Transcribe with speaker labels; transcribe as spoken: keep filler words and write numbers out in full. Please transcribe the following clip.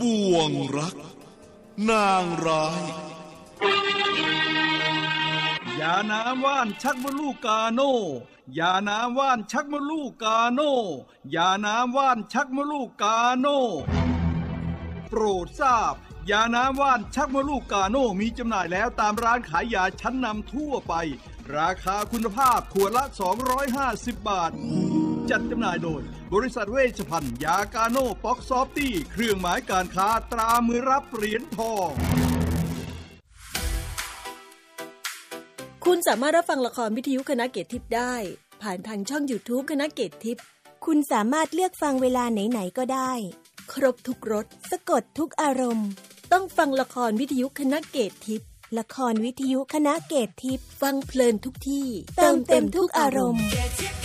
Speaker 1: บ่วงรักนางร้าย
Speaker 2: ยาน้ำว่านชักมดลูกกาโน่ยาน้ำว่านชักมดลูกกาโน่ยาน้ำว่านชักมดลูกกาโน่โปรดทราบยาน้ำว่านชักมดลูกกาโน่มีจำหน่ายแล้วตามร้านขายยาชั้นนำทั่วไปราคาคุณภาพขวดละสองร้อยห้าสิบบาทจัดจำหน่ายโดยบริษัทเวชภัณฑ์ยากาโน่ป๊อกซอฟตี้เครื่องหมายการค้าตรามือรับเหรียญทอง
Speaker 3: คุณสามารถรับฟังละครวิทยุคณะเกตทิพย์ได้ผ่านทางช่อง YouTube คณะเกตทิพย์
Speaker 4: คุณสามารถเลือกฟังเวลาไหนๆก็ได้
Speaker 3: ครบทุกรส
Speaker 4: สะกดทุกอารมณ์
Speaker 3: ต้องฟังละครวิทยุคณะเกตทิพย์
Speaker 4: ละครวิทยุคณะเกตทิพย์
Speaker 3: ฟังเพลินทุกที่
Speaker 4: เติมเต็มทุกอารมณ์